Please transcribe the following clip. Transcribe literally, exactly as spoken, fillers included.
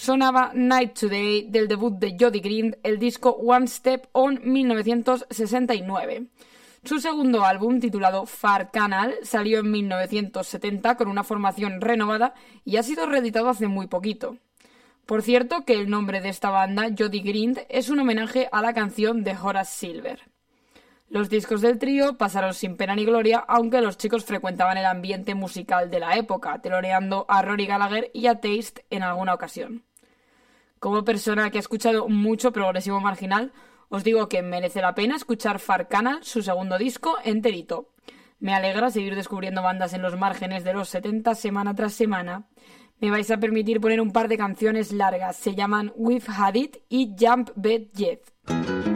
sonaba Night Today del debut de Jody Green, el disco One Step On mil novecientos sesenta y nueve. Su segundo álbum, titulado Far Canal, salió en mil novecientos setenta con una formación renovada y ha sido reeditado hace muy poquito. Por cierto que el nombre de esta banda, Jody Green, es un homenaje a la canción de Horace Silver. Los discos del trío pasaron sin pena ni gloria, aunque los chicos frecuentaban el ambiente musical de la época, teloneando a Rory Gallagher y a Taste en alguna ocasión. Como persona que ha escuchado mucho progresivo marginal, os digo que merece la pena escuchar Far Canal, su segundo disco, enterito. Me alegra seguir descubriendo bandas en los márgenes de los setenta semana tras semana. Me vais a permitir poner un par de canciones largas, se llaman We've Had It y Jump Bet Jet.